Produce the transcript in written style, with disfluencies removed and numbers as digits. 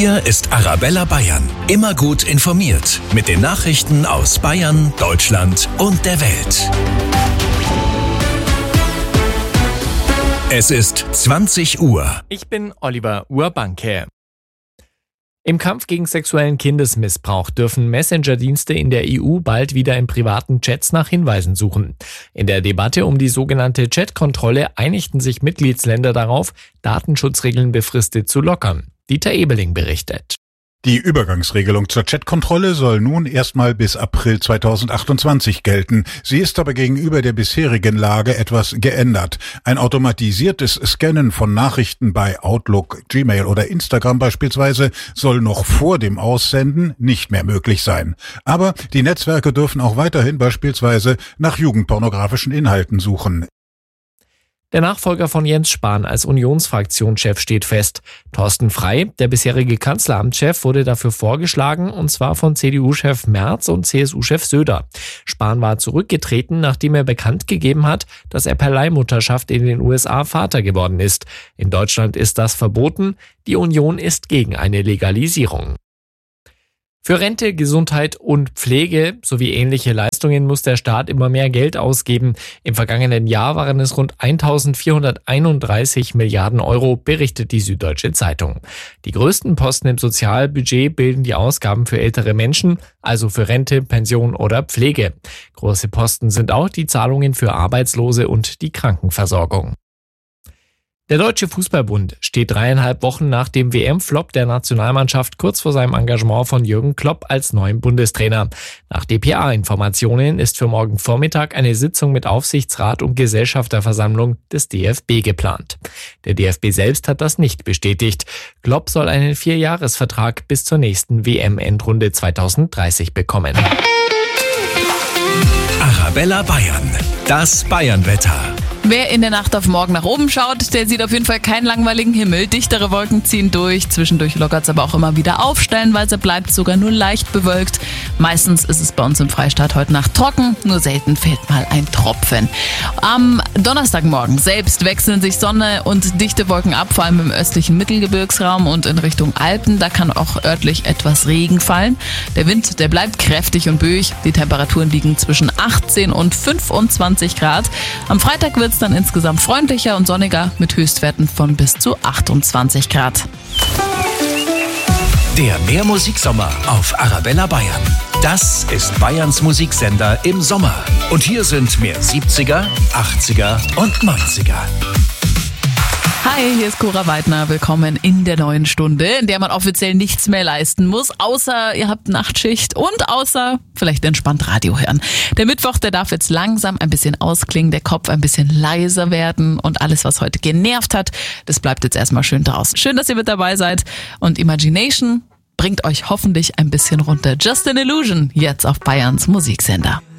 Hier ist Arabella Bayern. Immer gut informiert mit den Nachrichten aus Bayern, Deutschland und der Welt. Es ist 20 Uhr. Ich bin Oliver Urbanke. Im Kampf gegen sexuellen Kindesmissbrauch dürfen Messenger-Dienste in der EU bald wieder in privaten Chats nach Hinweisen suchen. In der Debatte um die sogenannte Chat-Kontrolle einigten sich Mitgliedsländer darauf, Datenschutzregeln befristet zu lockern. Dieter Ebeling berichtet. Die Übergangsregelung zur Chat-Kontrolle soll nun erstmal bis April 2028 gelten. Sie ist aber gegenüber der bisherigen Lage etwas geändert. Ein automatisiertes Scannen von Nachrichten bei Outlook, Gmail oder Instagram beispielsweise soll noch vor dem Aussenden nicht mehr möglich sein. Aber die Netzwerke dürfen auch weiterhin beispielsweise nach jugendpornografischen Inhalten suchen. Der Nachfolger von Jens Spahn als Unionsfraktionschef steht fest. Thorsten Frey, der bisherige Kanzleramtschef, wurde dafür vorgeschlagen, und zwar von CDU-Chef Merz und CSU-Chef Söder. Spahn war zurückgetreten, nachdem er bekannt gegeben hat, dass er per Leihmutterschaft in den USA Vater geworden ist. In Deutschland ist das verboten. Die Union ist gegen eine Legalisierung. Für Rente, Gesundheit und Pflege sowie ähnliche Leistungen muss der Staat immer mehr Geld ausgeben. Im vergangenen Jahr waren es rund 1.431 Milliarden Euro, berichtet die Süddeutsche Zeitung. Die größten Posten im Sozialbudget bilden die Ausgaben für ältere Menschen, also für Rente, Pension oder Pflege. Große Posten sind auch die Zahlungen für Arbeitslose und die Krankenversorgung. Der Deutsche Fußballbund steht 3,5 Wochen nach dem WM-Flop der Nationalmannschaft kurz vor seinem Engagement von Jürgen Klopp als neuen Bundestrainer. Nach dpa-Informationen ist für morgen Vormittag eine Sitzung mit Aufsichtsrat und Gesellschafterversammlung des DFB geplant. Der DFB selbst hat das nicht bestätigt. Klopp soll einen 4-Jahres-Vertrag bis zur nächsten WM-Endrunde 2030 bekommen. Arabella Bayern, das Bayernwetter. Wer in der Nacht auf morgen nach oben schaut, der sieht auf jeden Fall keinen langweiligen Himmel. Dichtere Wolken ziehen durch, zwischendurch lockert es aber auch immer wieder auf. Stellenweise bleibt es sogar nur leicht bewölkt. Meistens ist es bei uns im Freistaat heute Nacht trocken, nur selten fällt mal ein Tropfen. Am Donnerstagmorgen selbst wechseln sich Sonne und dichte Wolken ab, vor allem im östlichen Mittelgebirgsraum und in Richtung Alpen. Da kann auch örtlich etwas Regen fallen. Der Wind, der bleibt kräftig und böig. Die Temperaturen liegen zwischen 18 und 25 Grad. Am Freitag wird dann insgesamt freundlicher und sonniger mit Höchstwerten von bis zu 28 Grad. Der Mehrmusiksommer auf Arabella Bayern. Das ist Bayerns Musiksender im Sommer. Und hier sind mehr 70er, 80er und 90er. Hi, hier ist Cora Weidner. Willkommen in der neuen Stunde, in der man offiziell nichts mehr leisten muss, außer ihr habt Nachtschicht und außer vielleicht entspannt Radio hören. Der Mittwoch, der darf jetzt langsam ein bisschen ausklingen, der Kopf ein bisschen leiser werden und alles, was heute genervt hat, das bleibt jetzt erstmal schön draußen. Schön, dass ihr mit dabei seid und Imagination bringt euch hoffentlich ein bisschen runter. Just an Illusion, jetzt auf Bayerns Musiksender.